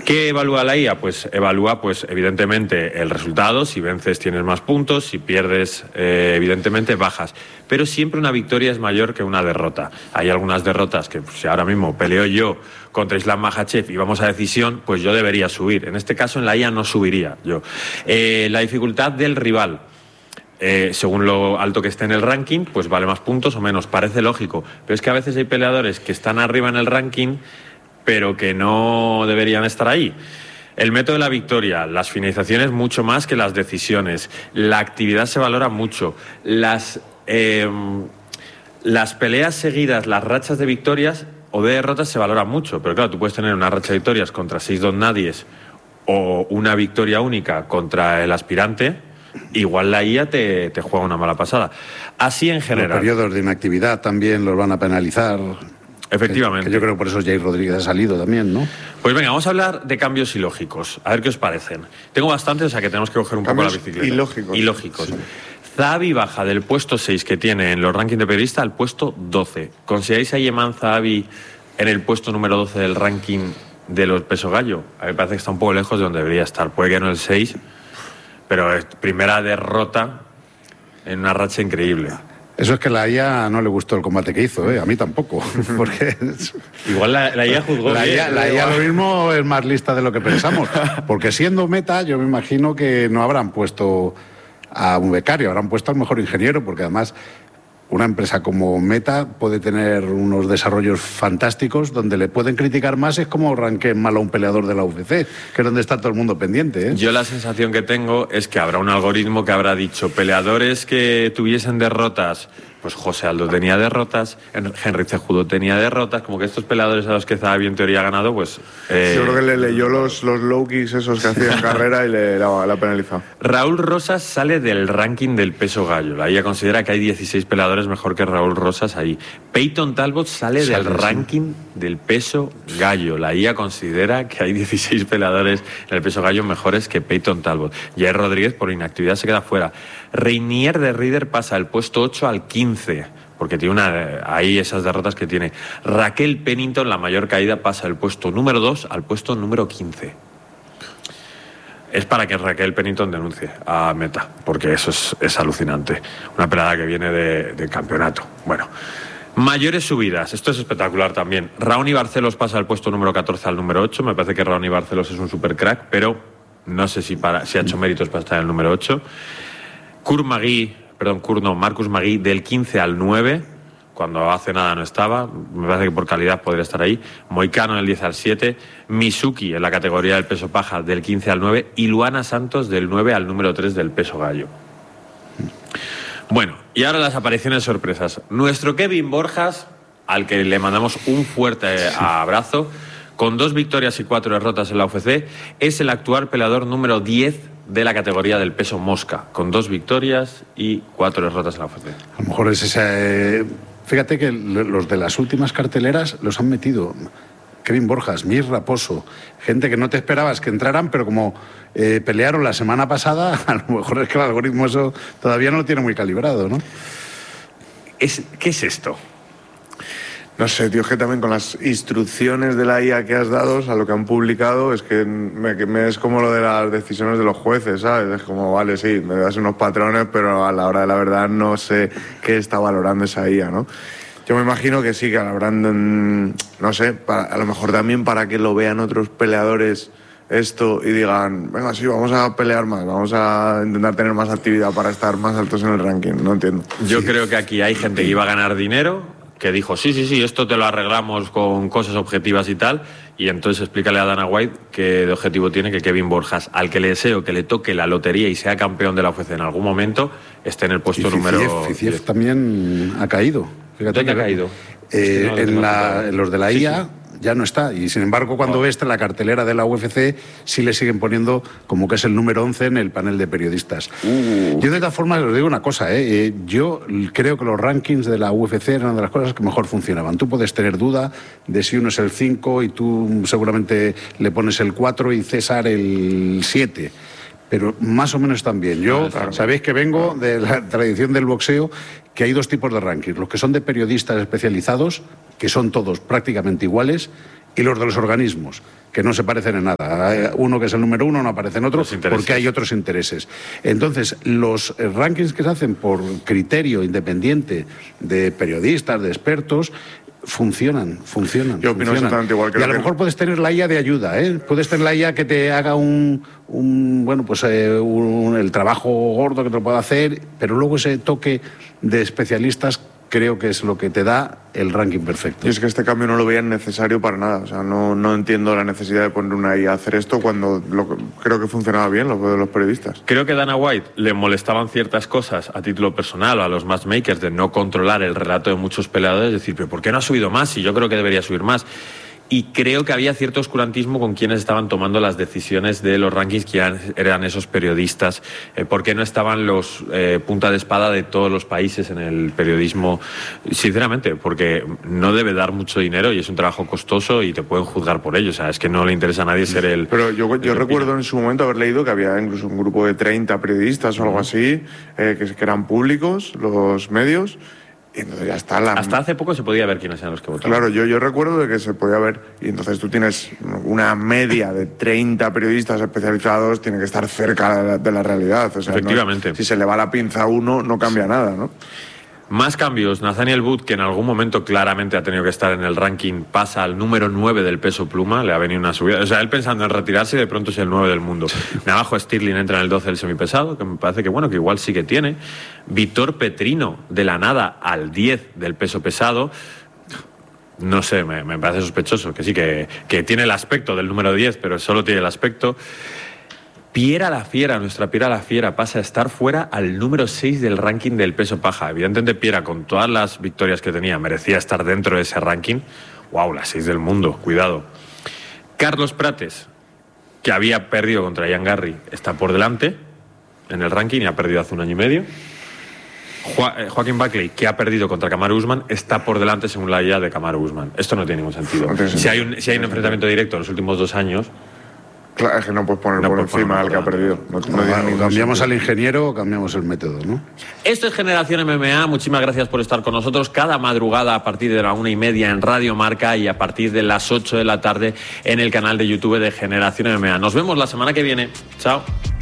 ¿Qué evalúa la IA? Pues evalúa, pues evidentemente, el resultado. Si vences tienes más puntos, si pierdes, evidentemente, bajas. Pero siempre una victoria es mayor que una derrota. Hay algunas derrotas que, si ahora mismo peleo yo contra Islam Makhachev y vamos a decisión, pues yo debería subir. En este caso, en la IA no subiría yo. La dificultad del rival. Según lo alto que esté en el ranking, pues vale más puntos o menos. Parece lógico. Pero es que a veces hay peleadores que están arriba en el ranking, pero que no deberían estar ahí. El método de la victoria, las finalizaciones mucho más que las decisiones. La actividad se valora mucho. Las peleas seguidas, las rachas de victorias o de derrotas se valoran mucho. Pero claro, tú puedes tener una racha de victorias contra 6 don nadies o una victoria única contra el aspirante. Igual la IA te juega una mala pasada. Así en general. Los periodos de inactividad también los van a penalizar. Efectivamente. Que yo creo que por eso Jair Rodríguez ha salido también, ¿no? Pues venga, vamos a hablar de cambios ilógicos. A ver qué os parecen. Tengo bastantes, o sea que tenemos que coger un poco la bicicleta. Ilógicos. Sí. Zahabi baja del puesto 6 que tiene en los rankings de periodista al puesto 12. ¿Consideráis a Yeman Zahabi en el puesto número 12 del ranking de los peso gallo? A mí me parece que está un poco lejos de donde debería estar. Puede que no el 6, pero es primera derrota en una racha increíble. Eso es que a la IA no le gustó el combate que hizo, a mí tampoco. Porque igual la IA juzgó la IA lo mismo es más lista de lo que pensamos. Porque siendo Meta, yo me imagino que no habrán puesto a un becario, habrán puesto al mejor ingeniero, porque además una empresa como Meta puede tener unos desarrollos fantásticos donde le pueden criticar más. Es como ranqueen mal a un peleador de la UFC, que es donde está todo el mundo pendiente. Yo la sensación que tengo es que habrá un algoritmo que habrá dicho peleadores que tuviesen derrotas. Pues José Aldo tenía derrotas, Henry Cejudo tenía derrotas, como que estos peleadores a los que Zahabi en teoría ha ganado, pues... Yo creo que le leyó los low kicks esos que hacía en carrera y la penalizó. Raúl Rosas sale del ranking del peso gallo. La IA considera que hay 16 peleadores mejor que Raúl Rosas ahí. Peyton Talbot sale del ranking del peso gallo. La IA considera que hay 16 peleadores en el peso gallo mejores que Peyton Talbot. Jair Rodríguez por inactividad se queda fuera. Reinier de Rieder pasa del puesto 8 al 15, porque tiene ahí esas derrotas que tiene. Raquel Pennington, la mayor caída, pasa del puesto número 2 al puesto número 15. Es para que Raquel Pennington denuncie a Meta, porque eso es alucinante. Una pelada que viene de campeonato. Bueno, mayores subidas. Esto es espectacular también. Raoni Barcelos pasa del puesto número 14 al número 8. Me parece que Raoni Barcelos es un super crack, pero no sé si ha hecho méritos para estar en el número 8. Marcus Magui del 15 al 9, cuando hace nada no estaba, me parece que por calidad podría estar ahí. Moicano del 10 al 7, Mizuki en la categoría del peso paja del 15 al 9 y Luana Santos del 9 al número 3 del peso gallo. Bueno, y ahora las apariciones sorpresas. Nuestro Kevin Borjas, al que le mandamos un fuerte abrazo, con 2 victorias y 4 derrotas en la UFC, es el actual peleador número 10 de la categoría del peso mosca, con 2 victorias y 4 derrotas en la UFC. A lo mejor es ese... Fíjate que los de las últimas carteleras los han metido. Kevin Borjas, Mir Raposo, gente que no te esperabas que entraran, pero como pelearon la semana pasada, a lo mejor es que el algoritmo eso todavía no lo tiene muy calibrado, ¿no? ¿Qué es esto? No sé, tío, es que también con las instrucciones de la IA que has dado, o sea, lo que han publicado, es que es como lo de las decisiones de los jueces, ¿sabes? Es como, vale, sí, me das unos patrones, pero a la hora de la verdad no sé qué está valorando esa IA, ¿no? Yo me imagino que sí, que habrán, no sé, a lo mejor también para que lo vean otros peleadores esto y digan, venga, sí, vamos a pelear más, vamos a intentar tener más actividad para estar más altos en el ranking, no entiendo. Yo creo que aquí hay gente que iba a ganar dinero, que dijo, sí, esto te lo arreglamos con cosas objetivas y tal, y entonces explícale a Dana White que de objetivo tiene que Kevin Borjas, al que le deseo que le toque la lotería y sea campeón de la UFC en algún momento, esté en el puesto número... Fiziev también ha caído. Fíjate ¿Dónde ha caído? En los de la IA... ya no está, y sin embargo cuando ves la cartelera de la UFC sí le siguen poniendo como que es el número 11 en el panel de periodistas. Yo de todas formas os digo una cosa, yo creo que los rankings de la UFC eran de las cosas que mejor funcionaban. Tú puedes tener duda de si uno es el 5 y tú seguramente le pones el 4 y César el 7, pero más o menos también. Yo, sabéis que vengo de la tradición del boxeo, que hay 2 tipos de rankings, los que son de periodistas especializados, que son todos prácticamente iguales, y los de los organismos, que no se parecen en nada. Uno que es el número 1 no aparece en otro porque hay otros intereses. Entonces, los rankings que se hacen por criterio independiente de periodistas, de expertos, funcionan. Yo opino exactamente igual que y a lo mejor puedes tener la IA de ayuda, ¿eh? Puedes tener la IA que te haga el trabajo gordo que te lo pueda hacer, pero luego ese toque de especialistas creo que es lo que te da el ranking perfecto. Y es que este cambio no lo veían necesario para nada. O sea, no entiendo la necesidad de poner una IA a hacer esto cuando creo que funcionaba bien lo de los periodistas. Creo que a Dana White le molestaban ciertas cosas a título personal o a los matchmakers de no controlar el relato de muchos peleadores, decir, pero ¿por qué no ha subido más? Y yo creo que debería subir más. Y creo que había cierto oscurantismo con quienes estaban tomando las decisiones de los rankings, que eran esos periodistas. ¿Por qué no estaban los punta de espada de todos los países en el periodismo? Sinceramente, porque no debe dar mucho dinero y es un trabajo costoso y te pueden juzgar por ello. O sea, es que no le interesa a nadie ser el... Pero yo recuerdo en su momento haber leído que había incluso un grupo de 30 periodistas o algo así, que eran públicos, los medios. Y entonces ya está Hasta hace poco se podía ver quiénes eran los que votaban. Claro, yo recuerdo de que se podía ver, y entonces tú tienes una media de 30 periodistas especializados, tiene que estar cerca de la realidad. O sea, efectivamente. Si se le va la pinza a uno, no cambia nada, ¿no? Más cambios. Nathaniel Wood, que en algún momento claramente ha tenido que estar en el ranking, pasa al número 9 del peso pluma. Le ha venido una subida. O sea, él pensando en retirarse y de pronto es el 9 del mundo. Navajo Stirling entra en el 12 del semipesado, que me parece que bueno, que igual sí que tiene. Víctor Petrino, de la nada al 10 del peso pesado. No sé, me parece sospechoso. Que sí, que tiene el aspecto del número 10, pero solo tiene el aspecto. Piera la Fiera, nuestra Piera la Fiera, pasa a estar fuera al número 6 del ranking del peso paja. Evidentemente Piera, con todas las victorias que tenía, merecía estar dentro de ese ranking. ¡Wow! La 6 del mundo, cuidado. Carlos Prates, que había perdido contra Ian Garry, está por delante en el ranking y ha perdido hace un año y medio. Joaquín Buckley, que ha perdido contra Kamaru Usman, está por delante según la IA de Kamaru Usman. Esto no tiene ningún sentido. Si hay un enfrentamiento directo en los últimos 2 años... Claro, es que no puedes poner por encima al que ha perdido. Cambiamos al ingeniero o cambiamos el método, ¿no? Esto es Generación MMA. Muchísimas gracias por estar con nosotros cada madrugada a partir de la 1:30 en Radio Marca y a partir de las 8 de la tarde en el canal de YouTube de Generación MMA. Nos vemos la semana que viene. Chao.